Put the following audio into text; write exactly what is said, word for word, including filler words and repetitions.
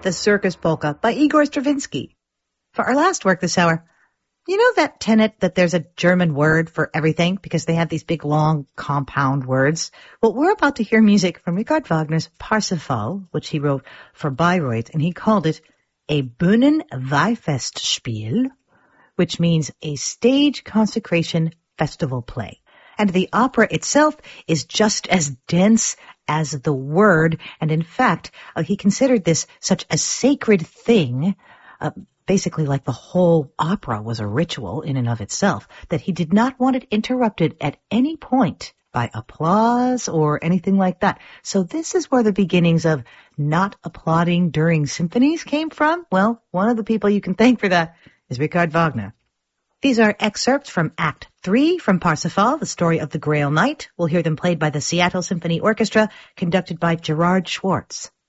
The Circus Polka by Igor Stravinsky. For our last work this hour, you know that tenet that there's a German word for everything because they have these big, long, compound words? Well, we're about to hear music from Richard Wagner's Parsifal, which he wrote for Bayreuth, and he called it a Bühnenweihfestspiel, which means a stage consecration festival play. And the opera itself is just as dense as the word, and in fact, uh, he considered this such a sacred thing, uh, basically like the whole opera was a ritual in and of itself, that he did not want it interrupted at any point by applause or anything like that. So this is where the beginnings of not applauding during symphonies came from. Well, one of the people you can thank for that is Richard Wagner. These are excerpts from Act three from Parsifal, the story of the Grail Knight. We'll hear them played by the Seattle Symphony Orchestra, conducted by Gerard Schwartz.